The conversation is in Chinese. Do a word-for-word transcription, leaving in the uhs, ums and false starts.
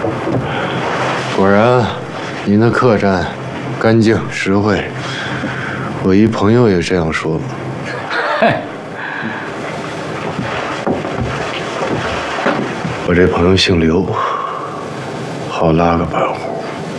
果然，您的客栈干净实惠。我一朋友也这样说。 嗨， 我这朋友姓刘，好拉个板活。